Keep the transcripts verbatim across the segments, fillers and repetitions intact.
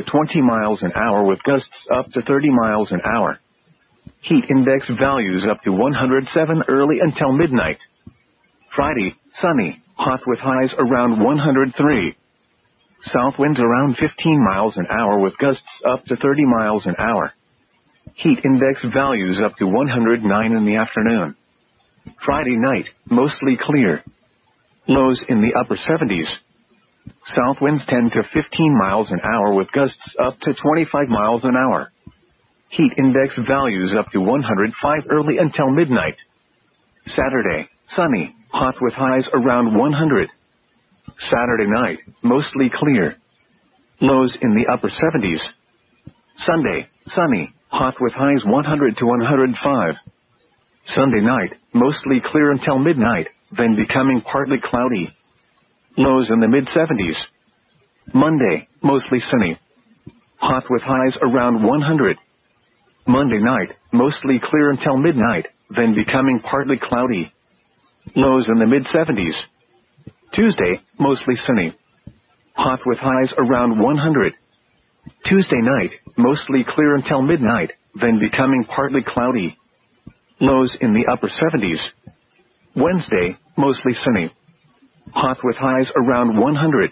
twenty miles an hour with gusts up to thirty miles an hour. Heat index values up to one hundred seven early until midnight. Friday, sunny, hot with highs around one hundred three. South winds around fifteen miles an hour with gusts up to thirty miles an hour. Heat index values up to one hundred nine in the afternoon. Friday night, mostly clear. Lows in the upper seventies. South winds ten to fifteen miles an hour with gusts up to twenty-five miles an hour. Heat index values up to one hundred five early until midnight. Saturday, sunny, hot with highs around one hundred. Saturday night, mostly clear. Lows in the upper seventies. Sunday, sunny, hot with highs one hundred to one hundred five. Sunday night, mostly clear until midnight, then becoming partly cloudy. Lows in the mid-seventies. Monday, mostly sunny. Hot with highs around one hundred. Monday night, mostly clear until midnight, then becoming partly cloudy. Lows in the mid-seventies. Tuesday, mostly sunny. Hot with highs around one hundred. Tuesday night, mostly clear until midnight, then becoming partly cloudy. Lows in the upper seventies. Wednesday, mostly sunny. Hot with highs around one hundred.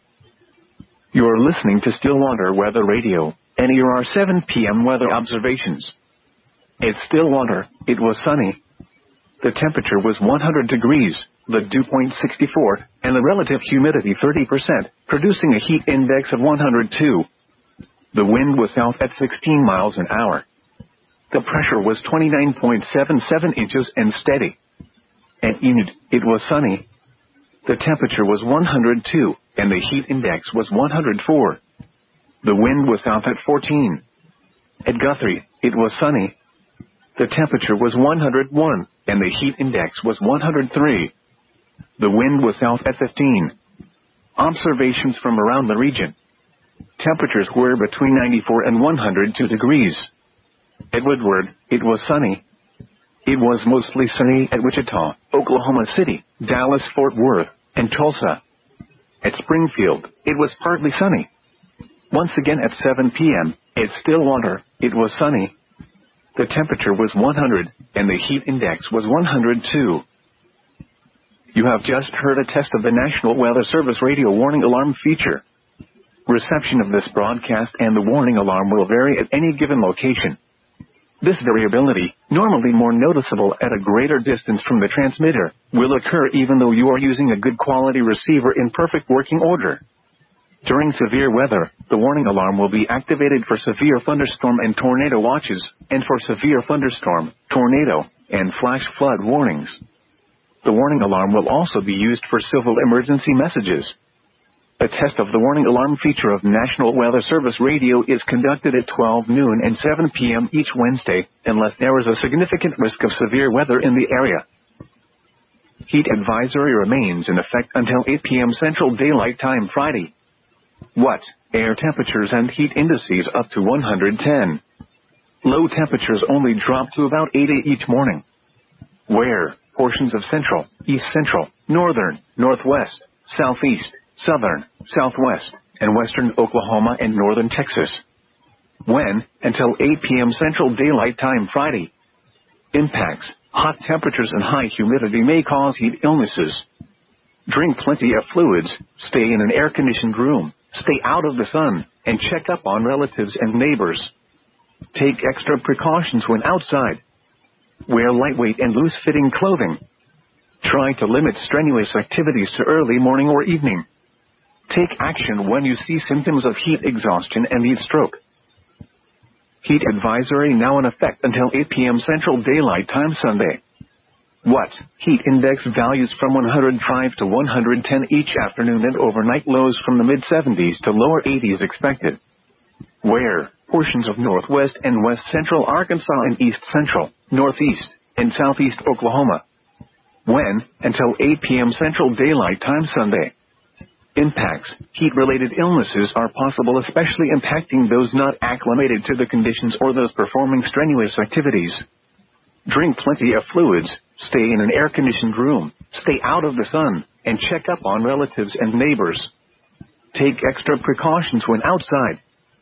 You're listening to Stillwater Weather Radio, and here are seven p m weather observations. At Stillwater, it was sunny. The temperature was one hundred degrees, the dew point sixty-four, and the relative humidity thirty percent, producing a heat index of one hundred two. The wind was south at sixteen miles an hour. The pressure was twenty-nine point seven seven inches and steady. At Enid, it was sunny. The temperature was one hundred two, and the heat index was one hundred four. The wind was south at fourteen. At Guthrie, it was sunny. The temperature was one hundred one, and the heat index was one hundred three. The wind was south at fifteen. Observations from around the region. Temperatures were between ninety-four and one hundred two degrees. At Woodward, it was sunny. It was mostly sunny at Wichita, Oklahoma City, Dallas, Fort Worth, and Tulsa. At Springfield, it was partly sunny. Once again at seven p m, at Stillwater, it was sunny. The temperature was one hundred, and the heat index was one hundred two. You have just heard a test of the National Weather Service radio warning alarm feature. Reception of this broadcast and the warning alarm will vary at any given location. This variability, normally more noticeable at a greater distance from the transmitter, will occur even though you are using a good quality receiver in perfect working order. During severe weather, the warning alarm will be activated for severe thunderstorm and tornado watches, and for severe thunderstorm, tornado, and flash flood warnings. The warning alarm will also be used for civil emergency messages. A test of the warning alarm feature of National Weather Service Radio is conducted at twelve noon and seven p m each Wednesday, unless there is a significant risk of severe weather in the area. Heat advisory remains in effect until eight p m Central Daylight Time Friday. What? Air temperatures and heat indices up to one hundred ten. Low temperatures only drop to about eighty each morning. Where? Portions of central, east central, northern, northwest, southeast, southern, southwest, and western Oklahoma and northern Texas. When? Until eight p m Central Daylight Time Friday. Impacts. Hot temperatures and high humidity may cause heat illnesses. Drink plenty of fluids, stay in an air-conditioned room, stay out of the sun, and check up on relatives and neighbors. Take extra precautions when outside. Wear lightweight and loose-fitting clothing. Try to limit strenuous activities to early morning or evening. Take action when you see symptoms of heat exhaustion and heat stroke. Heat advisory now in effect until eight p m Central Daylight Time Sunday. What? Heat index values from one hundred five to one hundred ten each afternoon and overnight lows from the mid-seventies to lower eighties expected. Where? Portions of northwest and west central Arkansas and east central, northeast, and southeast Oklahoma. When? Until eight p m Central Daylight Time Sunday. Impacts. Heat-related illnesses are possible, especially impacting those not acclimated to the conditions or those performing strenuous activities. Drink plenty of fluids, stay in an air-conditioned room, stay out of the sun, and check up on relatives and neighbors. Take extra precautions when outside.